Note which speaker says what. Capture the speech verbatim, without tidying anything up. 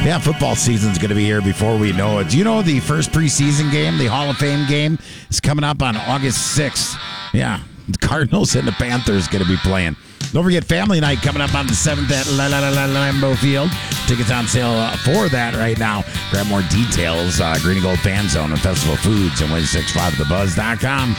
Speaker 1: Yeah, football season's going to be here before we know it. Do you know the first preseason game, the Hall of Fame game, is coming up on August sixth? Yeah, the Cardinals and the Panthers going to be playing. Don't forget Family Night coming up on the seventh at La La La La Lambeau Field. Tickets on sale uh, for that right now. Grab more details, uh, Green and Gold Fan Zone and Festival Foods and one six five the buzz dot com.